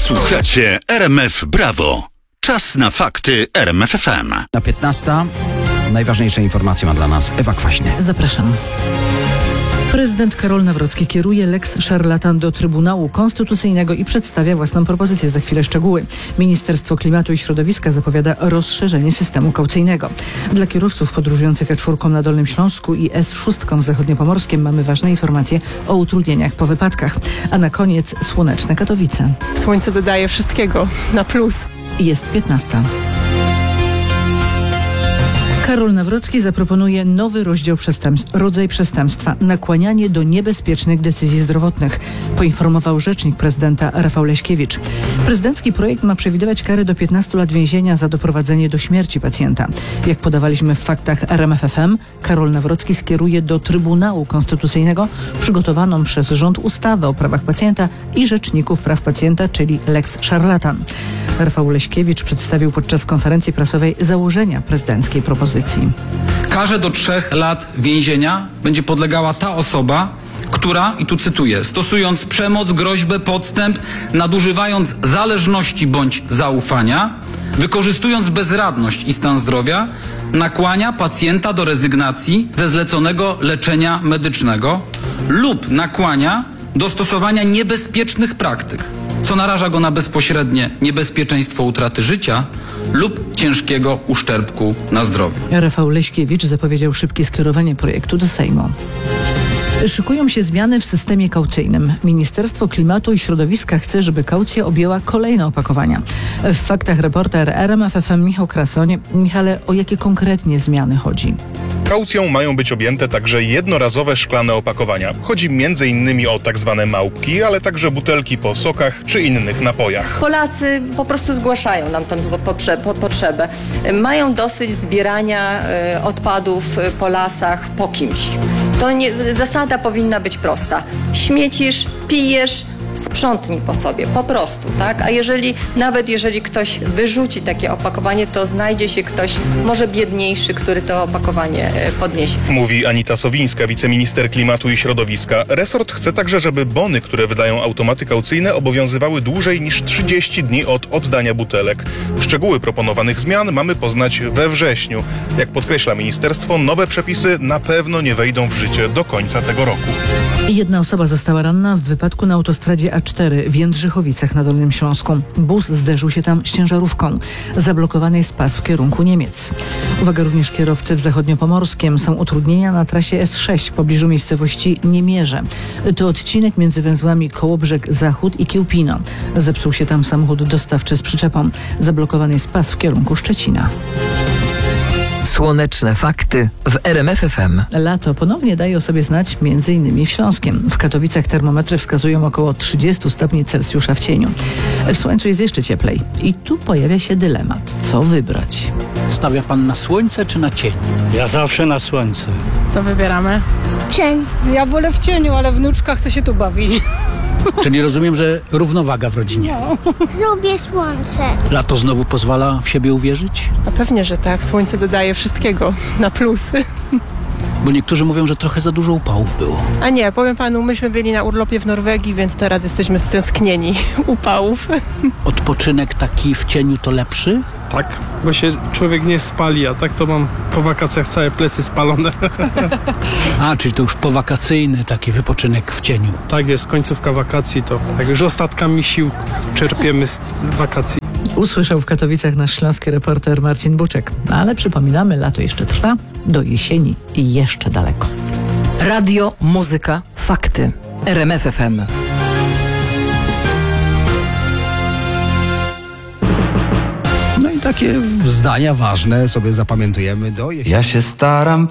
Słuchacie RMF Brawo. Czas na fakty RMF FM. Na 15. Najważniejsze informacje ma dla nas Ewa Kwaśnie. Zapraszam. Prezydent Karol Nawrocki kieruje lex szarlatan do Trybunału Konstytucyjnego i przedstawia własną propozycję. Za chwilę szczegóły. Ministerstwo Klimatu i Środowiska zapowiada rozszerzenie systemu kaucyjnego. Dla kierowców podróżujących E4 na Dolnym Śląsku i S6 w Zachodniopomorskiem mamy ważne informacje o utrudnieniach po wypadkach. A na koniec słoneczne Katowice. Słońce dodaje wszystkiego na plus. Jest 15. Karol Nawrocki zaproponuje nowy rodzaj przestępstwa – nakłanianie do niebezpiecznych decyzji zdrowotnych, poinformował rzecznik prezydenta Rafał Leśkiewicz. Prezydencki projekt ma przewidywać karę do 15 lat więzienia za doprowadzenie do śmierci pacjenta. Jak podawaliśmy w faktach RMF FM, Karol Nawrocki skieruje do Trybunału Konstytucyjnego przygotowaną przez rząd ustawę o prawach pacjenta i rzeczników praw pacjenta, czyli lex szarlatan. Rafał Leśkiewicz przedstawił podczas konferencji prasowej założenia prezydenckiej propozycji. Karze do 3 lat więzienia będzie podlegała ta osoba, która, i tu cytuję, stosując przemoc, groźbę, podstęp, nadużywając zależności bądź zaufania, wykorzystując bezradność i stan zdrowia, nakłania pacjenta do rezygnacji ze zleconego leczenia medycznego lub nakłania do stosowania niebezpiecznych praktyk, co naraża go na bezpośrednie niebezpieczeństwo utraty życia lub ciężkiego uszczerbku na zdrowiu. Rafał Leśkiewicz zapowiedział szybkie skierowanie projektu do Sejmu. Szykują się zmiany w systemie kaucyjnym. Ministerstwo Klimatu i Środowiska chce, żeby kaucja objęła kolejne opakowania. W faktach reporter RMF FM Michał Krasoń. Michale, o jakie konkretnie zmiany chodzi? Kaucją mają być objęte także jednorazowe szklane opakowania. Chodzi m.in. o tak zwane małpki, ale także butelki po sokach czy innych napojach. Polacy po prostu zgłaszają nam tę potrzebę. Mają dosyć zbierania odpadów po lasach, po kimś. Zasada powinna być prosta. Śmiecisz, pijesz, sprzątnij po sobie, po prostu, tak? A nawet jeżeli ktoś wyrzuci takie opakowanie, to znajdzie się ktoś, może biedniejszy, który to opakowanie podniesie. Mówi Anita Sowińska, wiceminister Klimatu i Środowiska. Resort chce także, żeby bony, które wydają automaty kaucyjne, obowiązywały dłużej niż 30 dni od oddania butelek. Szczegóły proponowanych zmian mamy poznać we wrześniu. Jak podkreśla ministerstwo, nowe przepisy na pewno nie wejdą w życie do końca tego roku. Jedna osoba została ranna w wypadku na autostradzie A4 w Jędrzychowicach na Dolnym Śląsku. Bus zderzył się tam z ciężarówką. Zablokowany jest pas w kierunku Niemiec. Uwaga, również kierowcy w Zachodniopomorskiem. Są utrudnienia na trasie S6 w pobliżu miejscowości Niemierze. To odcinek między węzłami Kołobrzeg Zachód i Kiełpino. Zepsuł się tam samochód dostawczy z przyczepą. Zablokowany jest pas w kierunku Szczecina. Słoneczne fakty w RMF FM. Lato ponownie daje o sobie znać m.in. w Śląskiem. W Katowicach termometry wskazują około 30 stopni Celsjusza w cieniu. W słońcu jest jeszcze cieplej. I tu pojawia się dylemat. Co wybrać? Stawia pan na słońce czy na cień? Ja zawsze na słońce. Co wybieramy? Cień. Ja wolę w cieniu, ale wnuczka chce się tu bawić. Czyli rozumiem, że równowaga w rodzinie. Lubię słońce. Lato znowu pozwala w siebie uwierzyć? A pewnie, że tak. Słońce dodaje wszystkiego na plusy. Bo niektórzy mówią, że trochę za dużo upałów było. A nie, powiem panu, myśmy byli na urlopie w Norwegii, więc teraz jesteśmy stęsknieni upałów. Odpoczynek taki w cieniu to lepszy? Tak, bo się człowiek nie spali, a tak to mam po wakacjach całe plecy spalone. A, czyli to już powakacyjny taki wypoczynek w cieniu. Tak jest, końcówka wakacji to jak już ostatkami sił czerpiemy z wakacji. Usłyszał w Katowicach nasz śląski reporter Marcin Buczek. Ale przypominamy, lato jeszcze trwa, do jesieni i jeszcze daleko. Radio, muzyka, fakty. RMF FM. No i takie zdania ważne sobie zapamiętujemy do jesieni. Ja się staram